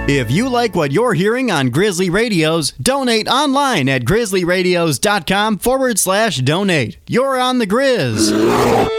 If you like what you're hearing on Grizzly Radios, donate online at grizzlyradios.com/donate. You're on the Grizz.